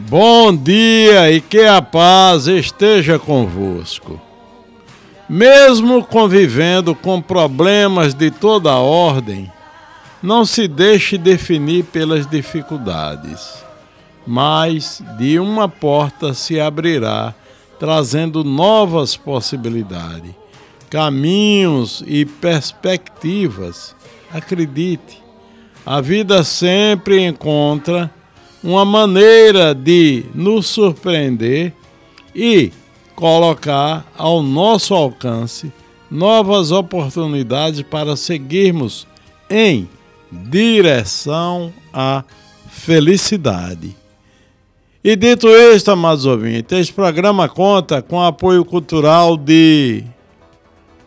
Bom dia e que a paz esteja convosco. Mesmo convivendo com problemas de toda a ordem, não se deixe definir pelas dificuldades, mas de uma porta se abrirá, trazendo novas possibilidades, caminhos e perspectivas. Acredite, a vida sempre encontra uma maneira de nos surpreender e colocar ao nosso alcance novas oportunidades para seguirmos em direção à felicidade. E dito isto, amados ouvintes, este programa conta com apoio cultural de